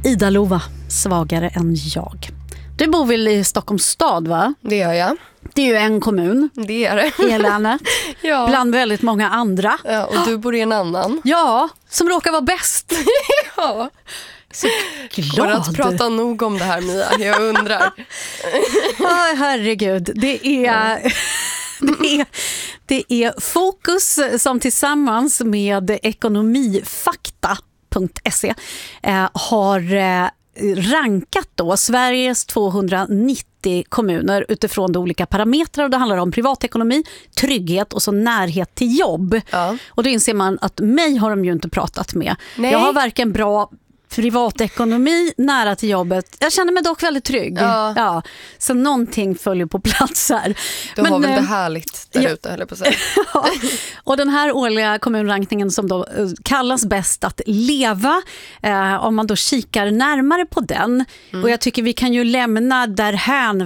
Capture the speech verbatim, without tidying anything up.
Ida Lova, svagare än jag. Du bor väl i Stockholms stad, va? Det gör jag. Det är ju en kommun. Det är det. I länet. Ja. Bland väldigt många andra. Ja, och du bor i en annan. Ja, som råkar vara bäst. Ja. Så glad. Går att prata nog om det här, Mia? Jag undrar. Åh, herregud. Det är... Det är, det är Fokus som tillsammans med ekonomifakta punkt se eh, har eh, rankat då Sveriges tvåhundranittio kommuner utifrån de olika parametrar. Och det handlar om privatekonomi, trygghet och så närhet till jobb. Ja. Och då inser man att mig har de ju inte pratat med. Nej. Jag har varken bra privatekonomi, nära till jobbet. Jag känner mig dock väldigt trygg. Ja. Ja, så någonting följer på plats här. Du Men, har väl eh, det härligt där ja. ute, eller på sig. Ja. Och den här årliga kommunrankningen som då kallas bäst att leva, eh, om man då kikar närmare på den. Mm. Och jag tycker vi kan ju lämna därhän